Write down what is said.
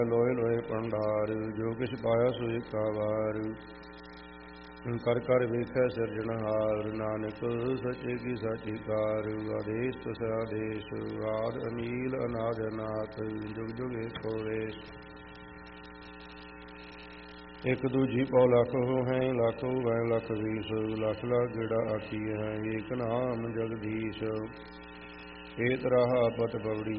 ਲੋਏ ਲੋਏ ਭੰਡਾਰ, ਜੋ ਕਿਛ ਪਾਇਆ ਸੋ ਏਕਾ ਵਾਰ। ਕਰ ਕਰ ਵੇਖੈ ਸਿਰਜਣਹਾਰ, ਨਾਨਕ ਸੱਚੇ ਕੀ ਸਾਚੀ ਕਾਰ। ਆਦੇਸ ਤਿਸ ਆਦੇਸ, ਆਦ ਅਨੀਲ ਅਨਾਦ ਅਨਾਥ, ਜੁਗ ਜੁਗ ਏਕੋ ਵੇਸ। ਇੱਕ ਦੂਜੀ ਪਉ ਲੱਖ ਹੈ, ਲੱਖ ਹੋਵੈ ਲੱਖ ਵੀਸ। ਲੱਖ ਲੱਖ ਗੇੜਾ ਆਖੀ ਹੈ, ਏਕ ਨਾਮ ਜਗਦੀਸ਼। ਏਤ ਰਾਹਾ ਪਤ ਪਵੜੀ,